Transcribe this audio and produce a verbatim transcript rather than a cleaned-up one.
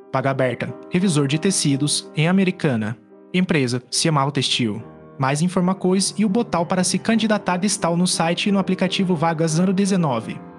Vaga aberta, revisor de tecidos, em Americana. Empresa, Ciamal Textil. Mais informações e o botão para se candidatar está no site e no aplicativo Vagas Ano dezenove.